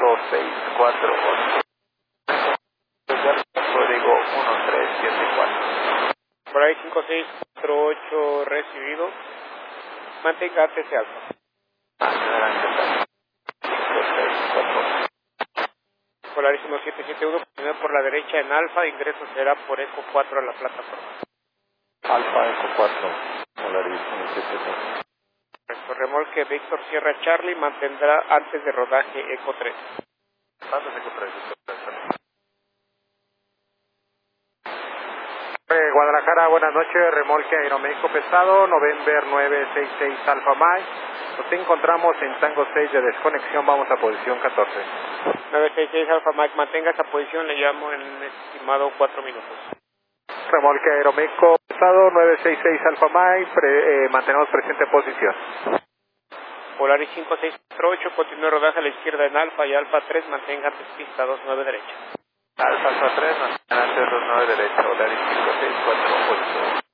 5648. Código 1374. Por ahí 5648 recibido. Mantenga ATC alfa. Adelante. 5648. Polarísimo 771, continúe por la derecha en alfa, ingreso será por eco 4 a la plataforma. Alfa Eco 4. Polarísimo 771. Remolque Víctor Sierra Charlie mantendrá antes de rodaje eco 3. Antes de Eco 3. Guadalajara, buenas noches, remolque Aeroméxico pesado, November 966 Alfa Mike. Nos encontramos en Tango 6 de desconexión, vamos a posición 14. 966 Alfa Mike, mantenga esa posición, le llamo en estimado 4 minutos. Remolque Aeroméxico pesado, 966 Alfa Mike, mantenemos presente posición. Polaris 5648, continúe rodaje a la izquierda en alfa y alfa 3, mantenga pista 29 derecha. Alfa 3, antes 29 derecha, Polaris 5648.